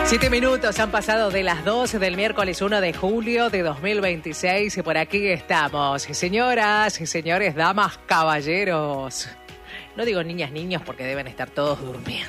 7 minutos han pasado de las 12 del miércoles 1 de julio de 2026 y por aquí estamos. Señoras y señores, damas, caballeros. No digo niñas, niños porque deben estar todos durmiendo.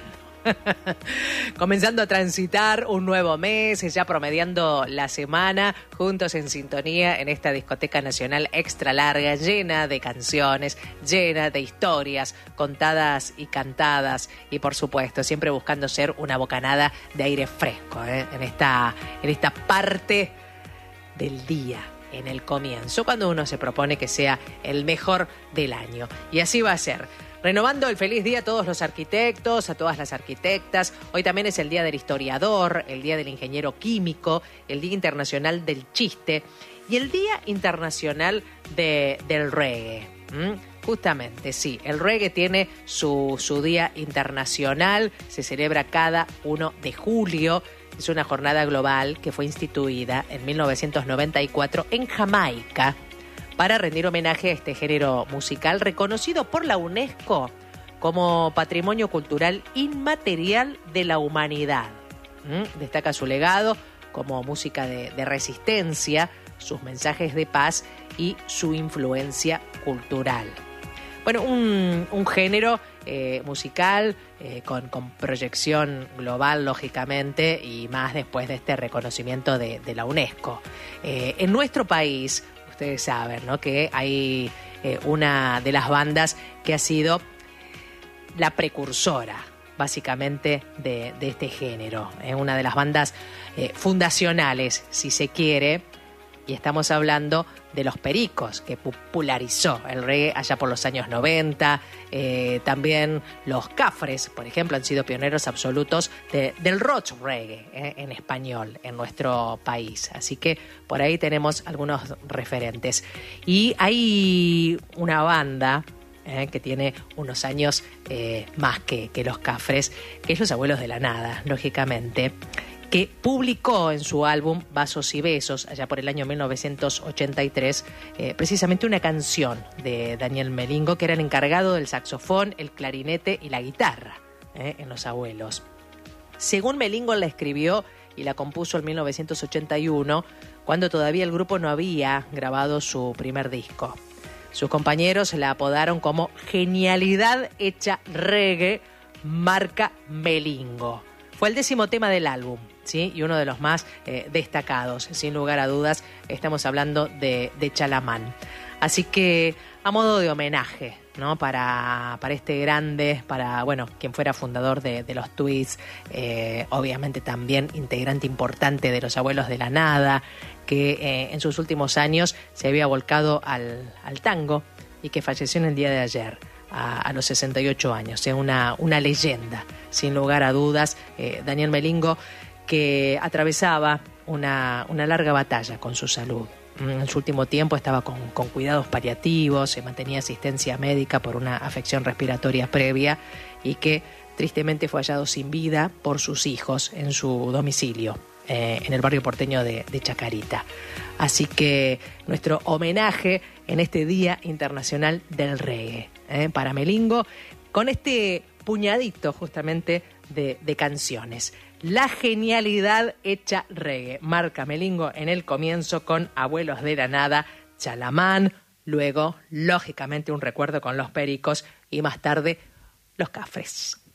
Comenzando a transitar un nuevo mes, ya promediando la semana, juntos en sintonía en esta discoteca nacional extra larga, llena de canciones, llena de historias contadas y cantadas y por supuesto siempre buscando ser una bocanada de aire fresco en esta parte del día, en el comienzo, cuando uno se propone que sea el mejor del año. Y así va a ser. Renovando el feliz día a todos los arquitectos, a todas las arquitectas. Hoy también es el Día del Historiador, el Día del Ingeniero Químico, el Día Internacional del Chiste y el Día Internacional del Reggae. Justamente, sí, el reggae tiene su Día Internacional, se celebra cada 1 de julio. Es una jornada global que fue instituida en 1994 en Jamaica, para rendir homenaje a este género musical reconocido por la UNESCO como Patrimonio Cultural Inmaterial de la Humanidad. Destaca su legado como música de resistencia, sus mensajes de paz y su influencia cultural. Bueno, un género musical con proyección global, lógicamente, y más después de este reconocimiento de la UNESCO. En nuestro país, ustedes saben, ¿no?, que hay una de las bandas que ha sido la precursora, básicamente, de este género. Una de las bandas fundacionales, si se quiere, y estamos hablando de Los Pericos, que popularizó el reggae allá por los años 90. También Los Cafres, por ejemplo, han sido pioneros absolutos del rock reggae en español en nuestro país. Así que por ahí tenemos algunos referentes. Y hay una banda que tiene unos años más que Los Cafres, que es Los Abuelos de la Nada, lógicamente, que publicó en su álbum Vasos y Besos, allá por el año 1983, precisamente una canción de Daniel Melingo, que era el encargado del saxofón, el clarinete y la guitarra en Los Abuelos. Según Melingo, la escribió y la compuso en 1981, cuando todavía el grupo no había grabado su primer disco. Sus compañeros la apodaron como Genialidad Hecha Reggae, marca Melingo. Fue el 10º tema del álbum, ¿sí? Y uno de los más destacados, sin lugar a dudas. Estamos hablando de Chalamán. Así que, a modo de homenaje, ¿no?, para este grande, para, bueno, quien fuera fundador de los Tweets, obviamente también integrante importante de Los Abuelos de la Nada, que en sus últimos años se había volcado al tango y que falleció en el día de ayer, a los 68 años, una leyenda, sin lugar a dudas. Daniel Melingo, que atravesaba una larga batalla con su salud. En su último tiempo estaba con cuidados paliativos, se mantenía asistencia médica por una afección respiratoria previa y que tristemente fue hallado sin vida por sus hijos en su domicilio, en el barrio porteño de Chacarita. Así que nuestro homenaje en este Día Internacional del Reggae, para Melingo, con este puñadito justamente de canciones. La Genialidad Hecha Reggae, marca Melingo en el comienzo con Abuelos de la Nada, Chalamán, luego, lógicamente, un recuerdo con Los Pericos y más tarde, Los Cafres.